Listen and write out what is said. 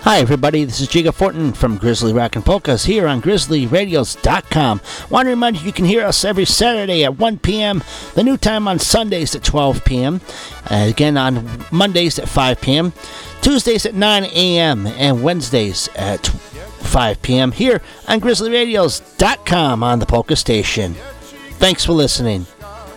Hi everybody, this is Jiga Fortin from Grizzly Rock and Polkas here on GrizzlyRadios.com. Want to remind you can hear us every Saturday at 1 p.m., the new time on Sundays at 12 p.m., again on Mondays at 5 p.m., Tuesdays at 9 a.m., and Wednesdays at 5 p.m. here on GrizzlyRadios.com on the Polka Station. Thanks for listening.